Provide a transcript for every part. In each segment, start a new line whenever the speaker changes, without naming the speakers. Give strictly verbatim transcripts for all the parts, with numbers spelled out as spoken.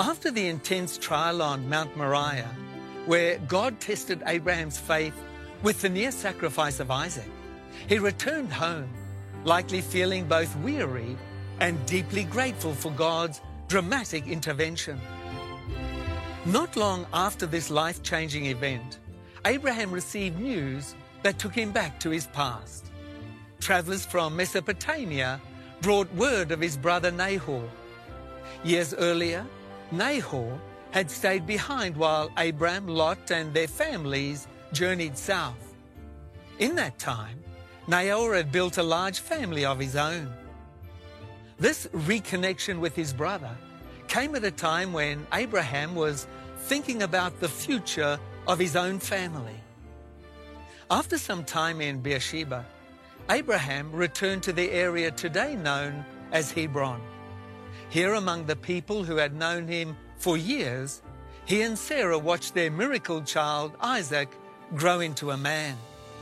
After the intense trial on Mount Moriah, where God tested Abraham's faith with the near sacrifice of Isaac, he returned home, likely feeling both weary and deeply grateful for God's dramatic intervention. Not long after this life-changing event, Abraham received news that took him back to his past. Travelers from Mesopotamia brought word of his brother Nahor. Years earlier, Nahor had stayed behind while Abram, Lot, and their families journeyed south. In that time, Nahor had built a large family of his own. This reconnection with his brother came at a time when Abraham was thinking about the future of his own family. After some time in Beersheba, Abraham returned to the area today known as Hebron. Here, among the people who had known him for years, he and Sarah watched their miracle child, Isaac, grow into a man.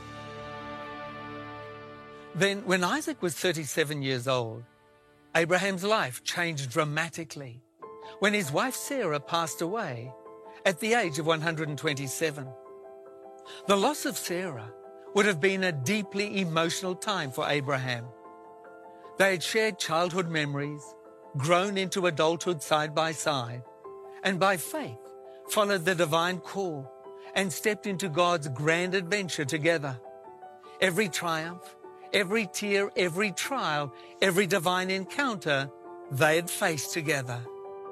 Then, when Isaac was thirty-seven years old, Abraham's life changed dramatically when his wife Sarah passed away at the age of one hundred twenty-seven. The loss of Sarah would have been a deeply emotional time for Abraham. They had shared childhood memories, grown into adulthood side by side, and by faith followed the divine call and stepped into God's grand adventure together. Every triumph, every tear, every trial, every divine encounter they had faced together.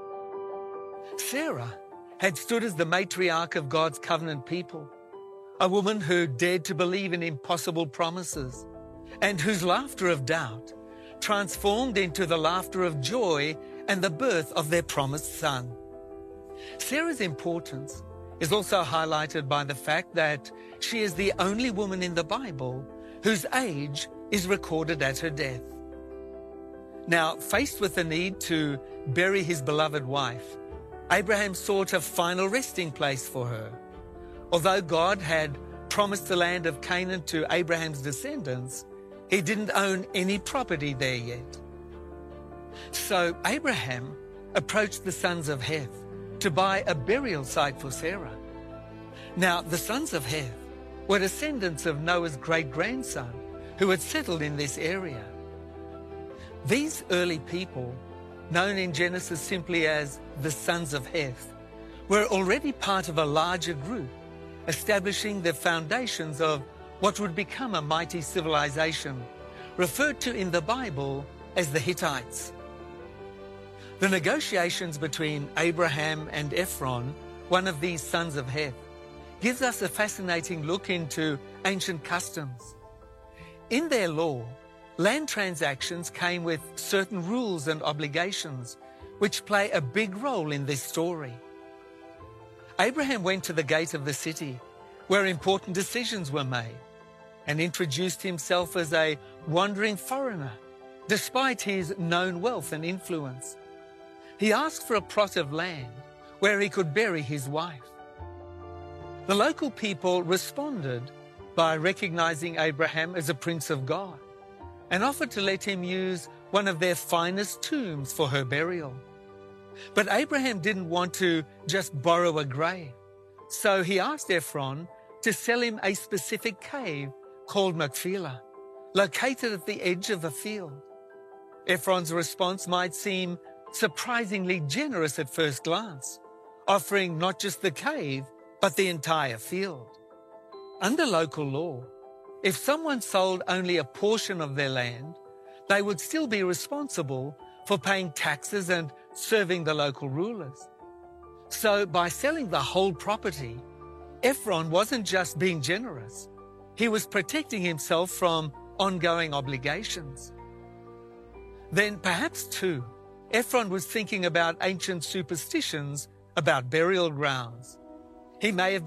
Sarah had stood as the matriarch of God's covenant people, a woman who dared to believe in impossible promises and whose laughter of doubt transformed into the laughter of joy and the birth of their promised son. Sarah's importance is also highlighted by the fact that she is the only woman in the Bible whose age is recorded at her death. Now, faced with the need to bury his beloved wife, Abraham sought a final resting place for her. Although God had promised the land of Canaan to Abraham's descendants, he didn't own any property there yet. So Abraham approached the sons of Heth to buy a burial site for Sarah. Now, the sons of Heth were descendants of Noah's great-grandson who had settled in this area. These early people, known in Genesis simply as the sons of Heth, were already part of a larger group, establishing the foundations of what would become a mighty civilization, referred to in the Bible as the Hittites. The negotiations between Abraham and Ephron, one of these sons of Heth, gives us a fascinating look into ancient customs. In their law, land transactions came with certain rules and obligations, which play a big role in this story. Abraham went to the gate of the city, where important decisions were made, and introduced himself as a wandering foreigner, despite his known wealth and influence. He asked for a plot of land where he could bury his wife. The local people responded by recognizing Abraham as a prince of God and offered to let him use one of their finest tombs for her burial. But Abraham didn't want to just borrow a grave, so he asked Ephron to sell him a specific cave called Machpelah, located at the edge of a field. Ephron's response might seem surprisingly generous at first glance, offering not just the cave, but the entire field. Under local law, if someone sold only a portion of their land, they would still be responsible for paying taxes and serving the local rulers. So by selling the whole property, Ephron wasn't just being generous. He was protecting himself from ongoing obligations. Then perhaps too, Ephron was thinking about ancient superstitions about burial grounds. He may have